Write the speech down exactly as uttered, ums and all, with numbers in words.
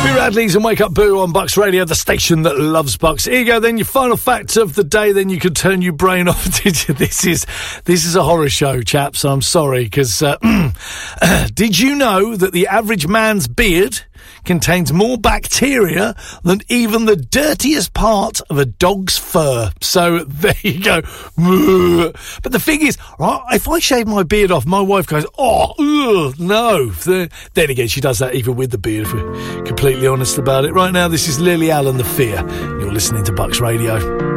Radleys and Wake Up Boo on Bucks Radio, the station that loves Bucks. Here you go, then your final fact of the day, then you can turn your brain off. This is this is a horror show, chaps. I'm sorry, because uh, did you know that the average man's beard contains more bacteria than even the dirtiest part of a dog's fur? So there you go. But the thing is, right, if I shave my beard off, my wife goes, oh, ugh, no. Then again, she does that even with the beard, if we're completely honest about it. Right now, this is Lily Allen, The Fear. You're listening to Bucks Radio.